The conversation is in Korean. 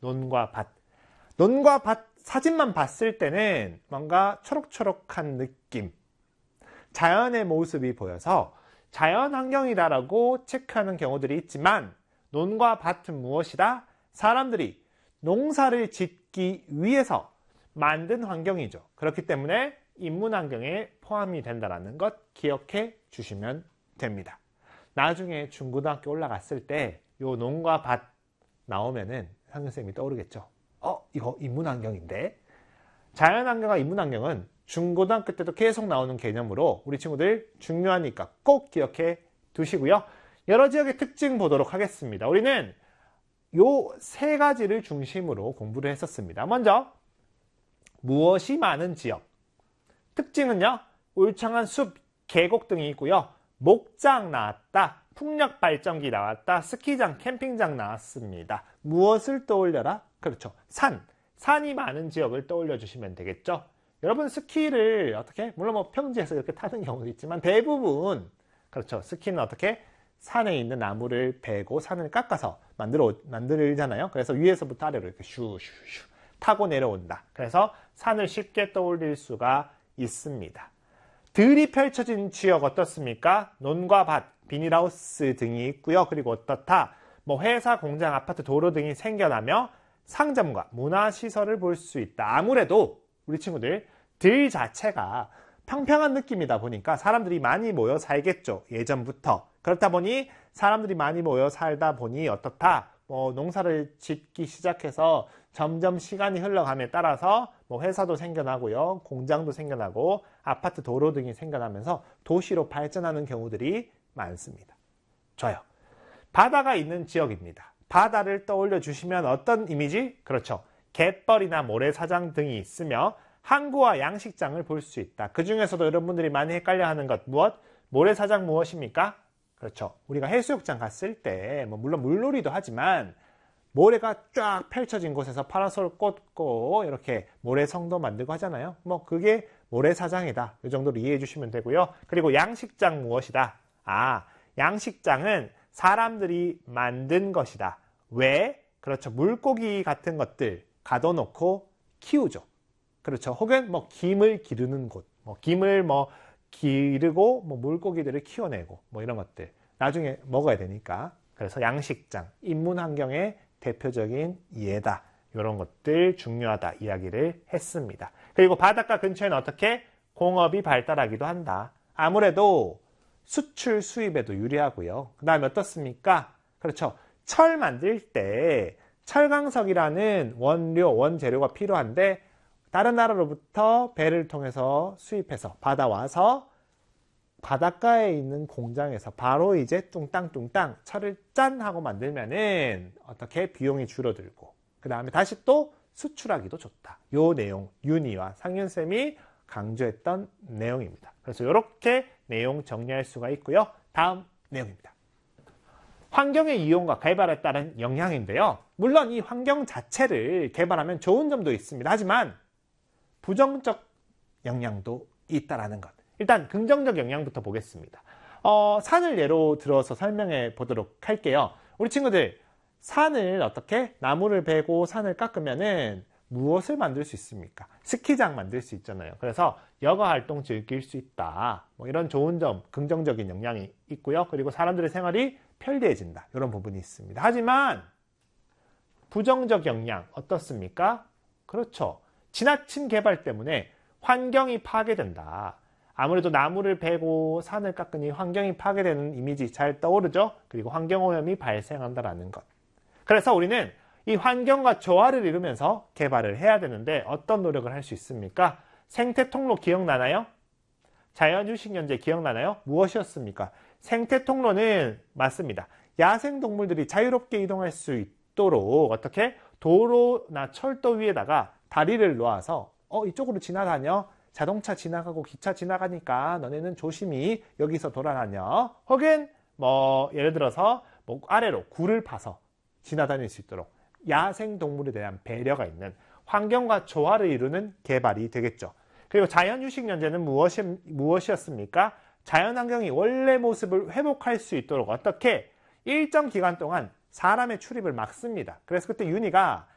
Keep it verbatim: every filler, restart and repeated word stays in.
논과 밭. 논과 밭 사진만 봤을 때는 뭔가 초록초록한 느낌, 자연의 모습이 보여서 자연 환경이다라고 체크하는 경우들이 있지만 논과 밭은 무엇이다? 사람들이 농사를 짓기 위해서 만든 환경이죠. 그렇기 때문에 인문환경에 포함이 된다는 것 기억해 주시면 됩니다. 나중에 중고등학교 올라갔을 때 요 논과 밭 나오면은 선생님이 떠오르겠죠. 어? 이거 인문환경인데? 자연환경과 인문환경은 중고등학교 때도 계속 나오는 개념으로 우리 친구들 중요하니까 꼭 기억해 두시고요. 여러 지역의 특징 보도록 하겠습니다. 우리는 요 세 가지를 중심으로 공부를 했었습니다. 먼저 무엇이 많은 지역. 특징은요. 울창한 숲, 계곡 등이 있고요. 목장 나왔다. 풍력발전기 나왔다. 스키장, 캠핑장 나왔습니다. 무엇을 떠올려라? 그렇죠. 산. 산이 많은 지역을 떠올려 주시면 되겠죠. 여러분 스키를 어떻게? 물론 뭐 평지에서 이렇게 타는 경우도 있지만 대부분 그렇죠. 스키는 어떻게? 산에 있는 나무를 베고 산을 깎아서 만들어, 만들잖아요. 그래서 위에서부터 아래로 이렇게 슈슈슈 타고 내려온다. 그래서 산을 쉽게 떠올릴 수가 있습니다. 들이 펼쳐진 지역 어떻습니까? 논과 밭, 비닐하우스 등이 있고요. 그리고 어떻다? 뭐 회사, 공장, 아파트, 도로 등이 생겨나며 상점과 문화시설을 볼 수 있다. 아무래도 우리 친구들 들 자체가 평평한 느낌이다 보니까 사람들이 많이 모여 살겠죠. 예전부터. 그렇다 보니 사람들이 많이 모여 살다 보니 어떻다? 뭐 농사를 짓기 시작해서 점점 시간이 흘러감에 따라서 뭐 회사도 생겨나고요. 공장도 생겨나고 아파트, 도로 등이 생겨나면서 도시로 발전하는 경우들이 많습니다. 좋아요. 바다가 있는 지역입니다. 바다를 떠올려 주시면 어떤 이미지? 그렇죠. 갯벌이나 모래사장 등이 있으며 항구와 양식장을 볼 수 있다. 그 중에서도 여러분들이 많이 헷갈려 하는 것 무엇? 모래사장 무엇입니까? 그렇죠. 우리가 해수욕장 갔을 때 뭐 물론 물놀이도 하지만 모래가 쫙 펼쳐진 곳에서 파라솔 꽂고 이렇게 모래성도 만들고 하잖아요. 뭐 그게 모래사장이다. 이 정도로 이해해 주시면 되고요. 그리고 양식장 무엇이다? 아, 양식장은 사람들이 만든 것이다. 왜? 그렇죠. 물고기 같은 것들 가둬놓고 키우죠. 그렇죠. 혹은 뭐 김을 기르는 곳, 뭐 김을 뭐 기르고 뭐 물고기들을 키워내고 뭐 이런 것들 나중에 먹어야 되니까. 그래서 양식장, 인문환경의 대표적인 예다. 이런 것들 중요하다 이야기를 했습니다. 그리고 바닷가 근처에는 어떻게? 공업이 발달하기도 한다. 아무래도 수출 수입에도 유리하고요. 그 다음에 어떻습니까? 그렇죠. 철 만들 때 철강석이라는 원료, 원재료가 필요한데 다른 나라로부터 배를 통해서 수입해서 받아와서 바닷가에 있는 공장에서 바로 이제 뚱땅뚱땅 철을 짠 하고 만들면은 어떻게 비용이 줄어들고 그 다음에 다시 또 수출하기도 좋다. 요 내용 윤희와 상윤쌤이 강조했던 내용입니다. 그래서 이렇게 내용 정리할 수가 있고요. 다음 내용입니다. 환경의 이용과 개발에 따른 영향인데요. 물론 이 환경 자체를 개발하면 좋은 점도 있습니다. 하지만 부정적 영향도 있다라는 것. 일단 긍정적 영향부터 보겠습니다. 어, 산을 예로 들어서 설명해 보도록 할게요. 우리 친구들 산을 어떻게 나무를 베고 산을 깎으면은 무엇을 만들 수 있습니까? 스키장 만들 수 있잖아요. 그래서 여가 활동 즐길 수 있다. 뭐 이런 좋은 점, 긍정적인 영향이 있고요. 그리고 사람들의 생활이 편리해진다. 이런 부분이 있습니다. 하지만 부정적 영향 어떻습니까? 그렇죠. 지나친 개발 때문에 환경이 파괴된다. 아무래도 나무를 베고 산을 깎으니 환경이 파괴되는 이미지 잘 떠오르죠? 그리고 환경오염이 발생한다는 것. 그래서 우리는 이 환경과 조화를 이루면서 개발을 해야 되는데 어떤 노력을 할 수 있습니까? 생태통로 기억나나요? 자연휴식연제 기억나나요? 무엇이었습니까? 생태통로는 맞습니다. 야생동물들이 자유롭게 이동할 수 있도록 어떻게? 도로나 철도 위에다가 다리를 놓아서 어 이쪽으로 지나다녀. 자동차 지나가고 기차 지나가니까 너네는 조심히 여기서 돌아다녀. 혹은 뭐 예를 들어서 뭐 아래로 굴을 파서 지나다닐 수 있도록 야생동물에 대한 배려가 있는 환경과 조화를 이루는 개발이 되겠죠. 그리고 자연휴식연제는 무엇이, 무엇이었습니까? 자연환경이 원래 모습을 회복할 수 있도록 어떻게 일정 기간 동안 사람의 출입을 막습니다. 그래서 그때 윤희가